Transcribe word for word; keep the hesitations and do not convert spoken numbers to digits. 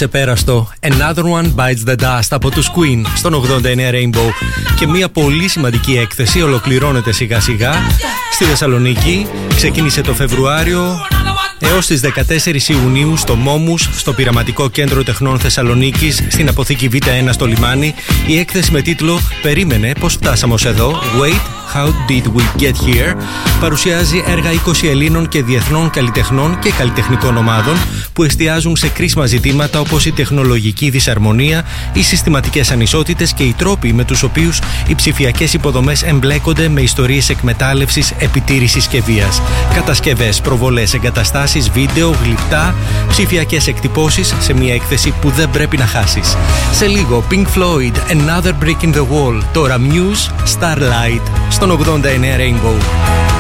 αξεπέραστο Another One Bites the Dust από τους Queen στον ογδόντα εννέα Rainbow. Και μια πολύ σημαντική έκθεση ολοκληρώνεται σιγά σιγά στη Θεσσαλονίκη. Ξεκίνησε το Φεβρουάριο έως τις δεκατέσσερις Ιουνίου στο Μόμους, στο Πειραματικό Κέντρο Τεχνών Θεσσαλονίκης, στην αποθήκη Β ένα στο λιμάνι. Η έκθεση με τίτλο «Περίμενε πώς φτάσαμε ως εδώ» Wait, How Did We Get Here, παρουσιάζει έργα είκοσι Ελλήνων και διεθνών καλλιτεχνών και καλλιτεχνικών ομάδων που εστιάζουν σε κρίσιμα ζητήματα όπως η τεχνολογική δυσαρμονία, οι συστηματικές ανισότητες και οι τρόποι με τους οποίους οι ψηφιακές υποδομές εμπλέκονται με ιστορίες εκμετάλλευσης, επιτήρησης και βίας. Κατασκευές, προβολές, εγκαταστάσεις, βίντεο, γλυπτά, ψηφιακές εκτυπώσεις σε μια έκθεση που δεν πρέπει να χάσεις. Σε λίγο Pink Floyd, Another Brick in the Wall, τώρα Muse, Starlight, στον ογδόντα εννέα Rainbow.